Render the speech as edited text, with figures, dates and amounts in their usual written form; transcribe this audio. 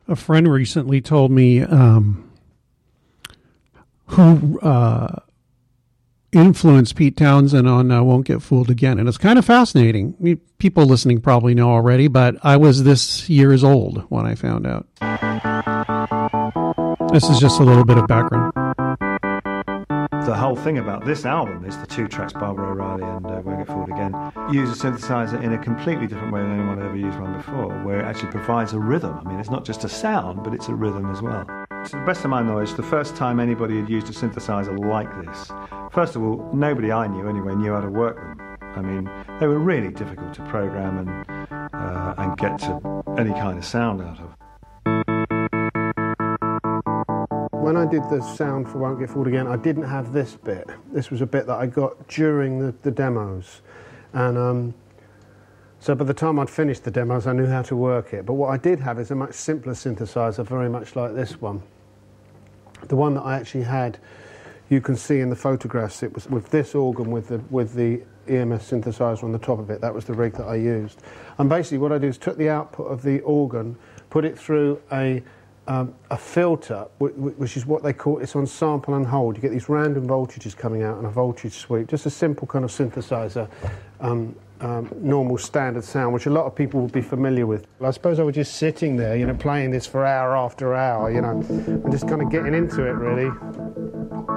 A friend recently told me who influenced Pete Townsend on Won't Get Fooled Again. And it's kind of fascinating. People listening probably know already, but I was this years old when I found out. This is just a little bit of background. The whole thing about this album is the 2 tracks, Barbara O'Reilly and Won't Get Fooled Again, use a synthesizer in a completely different way than anyone had ever used one before, where it actually provides a rhythm. I mean, it's not just a sound, but it's a rhythm as well. To the best of my knowledge, the first time anybody had used a synthesizer like this, first of all, nobody I knew anyway knew how to work them. I mean, they were really difficult to program and get to any kind of sound out of. When I did the sound for Won't Get Fooled Again, I didn't have this bit. This was a bit that I got during the demos. And so by the time I'd finished the demos, I knew how to work it. But what I did have is a much simpler synthesizer, very much like this one. The one that I actually had, you can see in the photographs, it was with this organ with the EMS synthesizer on the top of it. That was the rig that I used. And basically what I did is took the output of the organ, put it through a filter, which is what they call, it's on sample and hold. You get these random voltages coming out and a voltage sweep. Just a simple kind of synthesizer, normal standard sound, which a lot of people will be familiar with. I suppose I was just sitting there, playing this for hour after hour, and just kind of getting into it, really.